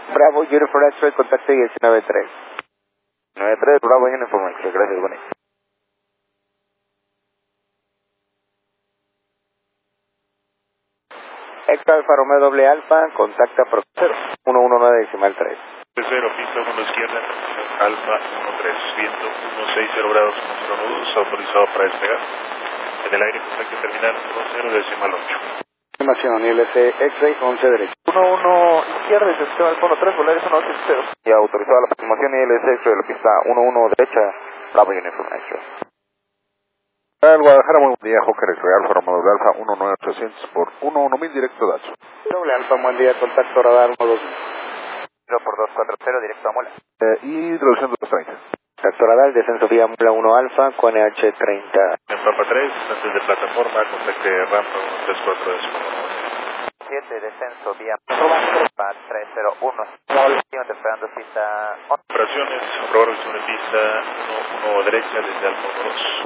Bravo, Uniform X-Ray, contacte 93. 93, Bravo, Uniform X-Ray, gracias, bonito. Extra Alfa Romeo doble alfa, contacta por 119.3. 0, pista 1 izquierda, Alfa 13, viento 160 grados, 0 nudos, autorizado para despegar. En el aire, contacto terminal 10.8. Estimación, ILC X-Ray 11 derecho. 11 izquierda y sistema Alfa 13, Volaris 180. Y autorizado la aproximación ILC X-Ray de la pista 11 derecha, Bravo, Uniform X-Ray. Guadalajara, muy buen día, Hawker X-Ray Alfa Romeo doble alfa 19800 por 11000 directo Dacho. Doble alfa, buen día, contacto radar 12. 0 por 240, directo a Mola. Y reducción de 230. Contacto radar, descenso vía Mola 1 alfa con EH30. En Papa 3, antes de plataforma, contacte rampa 134 7, descenso vía Papa 301. Mola, esperando pista 11. Operaciones, aprobaron de pista 1 derecha desde Alfa 2.